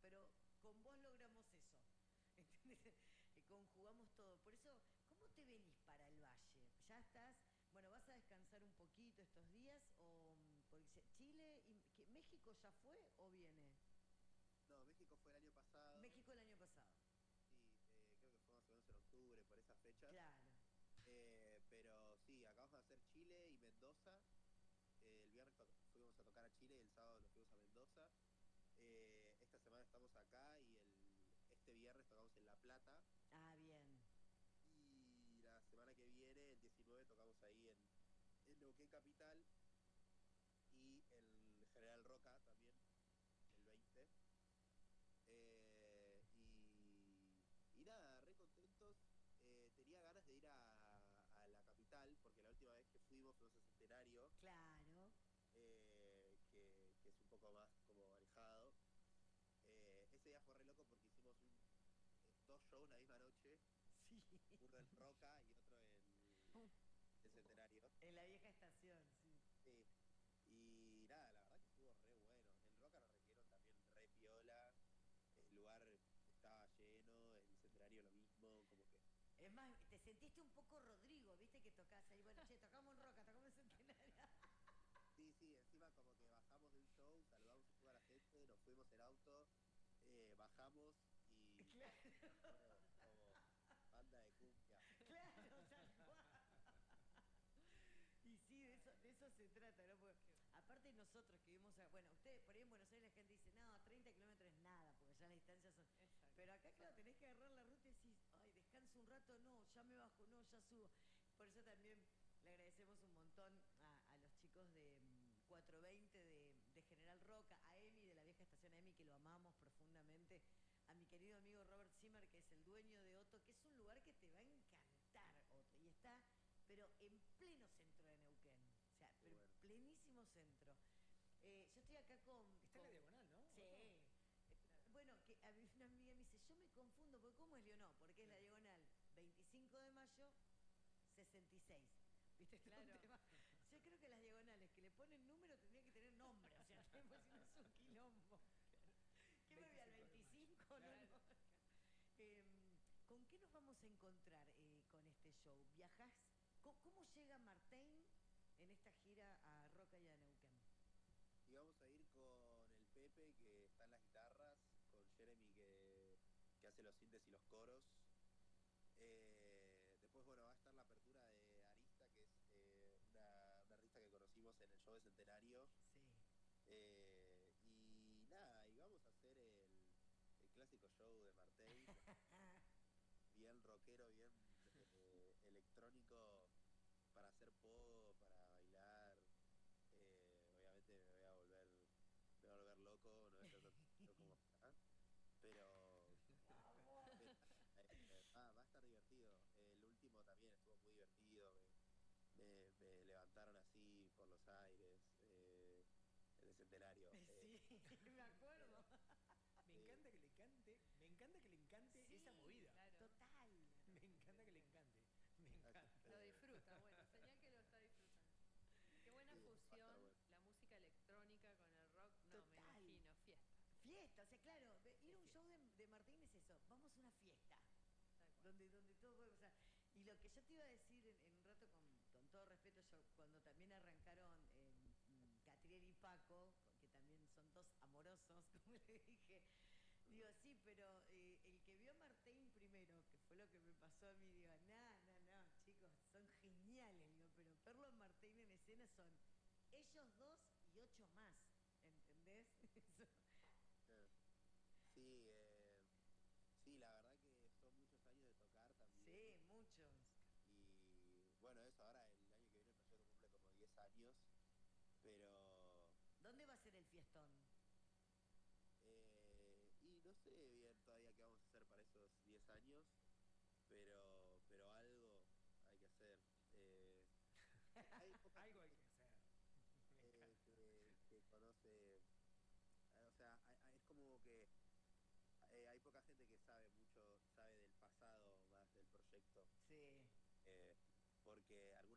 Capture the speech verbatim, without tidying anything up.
pero con vos logramos eso. ¿Entendés? Eh, Conjugamos todo. Por eso, ¿cómo te venís para el Valle? ¿Ya estás, bueno, vas a descansar un poquito estos días? O, mm, porque se- Chile, y, ¿qué, ¿México ya fue o viene? No, México fue el año pasado. México el año pasado. Sí, eh, creo que fue más o menos en octubre, por esas fechas. Claro. Eh, pero sí, acabamos de hacer Chile y Mendoza. Eh, el viernes to- fuimos a tocar a Chile y el sábado nos fuimos a Mendoza. Eh, esta semana estamos acá y el, este viernes tocamos en La Plata. Ah, bien. Y la semana que viene, el diecinueve, tocamos ahí en, en Neuquén Capital y en General Roca también, el veinte. Eh, y, y nada, re contentos. Eh, tenía ganas de ir a, a la capital, porque la última vez que fuimos fuimos a Centenario, Claro. eh, que, que es un poco más como alejado. Eh, ese día fue re loco porque hicimos un, eh, dos shows la misma noche, Sí. uno en Roca y otro en, en Centenario. En la vieja estación, sí. Sí. Y nada, la verdad que estuvo re bueno. En Roca nos recibieron también re piola. El lugar estaba lleno, el Centenario lo mismo, como que Es más, te sentiste un poco Rodrigo, viste que tocás ahí. Bueno, che, tocamos en Roca, tocamos en Centenario. sí, sí, encima como que bajamos de un show, saludamos un poco a la gente, nos fuimos en auto, eh, bajamos y Claro, todo como banda de cumbia. claro, tal cual. Y sí, de eso, de eso se trata, ¿no? Porque, aparte nosotros que vivimos, a- bueno, ustedes por ahí en Buenos Aires la gente dice, no, treinta kilómetros es nada, porque ya las distancias son... Exacto. Pero acá, claro, tenés que agarrar la ruta y decís, ay, descanso un rato, no, ya me bajo, no, ya subo. Por eso también le agradecemos un montón a, a los chicos de mm, cuatrocientos veinte de, de General Roca, a Emi de la vieja estación Emi, que lo amamos profundamente, a mi querido amigo Robert Zimmer, que es el dueño de Otto, que es un lugar que te va a encantar, Otto, y está, pero en pleno centro de Neuquén, o sea, Qué pero en bueno. plenísimo centro. Eh, yo estoy acá con... Está en con la diagonal, ¿no? Sí. Otto. Eh, Bueno, que a mí una amiga me dice, yo me confundo, porque ¿cómo es Leonor? Porque es la diagonal veinticinco de mayo, sesenta y seis. ¿Viste? Todo un Claro. tema. Yo creo que las diagonales que le ponen número tendrían que tener nombre, o sea, pues si no es un quilombo. ¿Qué me voy al veinticinco? No, Claro. no. Em, ¿Con qué nos vamos a encontrar eh, con este show? ¿Viajás? ¿Cómo, cómo llega Martín en esta gira a Roca y a Neuquén? Y vamos a ir con el Pepe, que está en las guitarras, con Jeremy, que, que hace los sintes y los coros. Eh, después, bueno, va a estar la apertura de Arista, que es eh, una, una artista que conocimos en el show de Centenario. Sí. Eh, y nada, y vamos a hacer el, el clásico show de Martein, bien rockero, bien eh, electrónico, para hacer pop, para bailar. Eh, obviamente me voy a volver, me voy a volver loco, no voy a estar tanto tiempo como acá, pero, pero, eh, va, va a estar divertido. El último también estuvo muy divertido, me, me, me levantaron así por los aires, eh, el de Centenario. Eh, Sí, me acuerdo. Me sí, encanta que le cante, me encanta que le encante Sí, esa movida. Claro. total. Me encanta que le encante. Me gracias, encanta. Lo eh, disfruta, bueno, señal que lo está disfrutando. Qué buena sí, va a estar fusión, bueno. la música electrónica con el rock. No, me Total. imagino, fiesta. Fiesta, o sea, claro, ve- ir a Es un show fiesta. de, de Martín es eso, vamos a una fiesta, Tal cual. donde, donde todo puede pasar. Y lo que yo te iba a decir en, en un rato, con, con todo respeto, yo cuando también arrancaron eh, mm, Catriel y Paco, que también son dos amorosos, como le dije, digo, sí, pero eh, el que vio a Martín primero, que fue lo que me pasó a mí, digo, no, no, no, chicos, son geniales, digo, pero verlo a Martín en escena son ellos dos y ocho más, ¿entendés? Eso. Eh, Sí, eh, sí, la verdad que son muchos años de tocar también. Sí, muchos. Y bueno, eso ahora el año que viene el proyecto cumple como diez años, pero... ¿Dónde va a ser el fiestón? eh, y no sé bien todavía qué vamos a hacer para esos diez años, pero, pero algo hay que hacer. Eh, hay poca Algo hay gente que hacer. Me eh, encanta. que, que conoce, eh, o sea, hay- hay- es como que eh, hay poca gente que sabe mucho, sabe del pasado más del proyecto. Sí. Eh, Porque algunas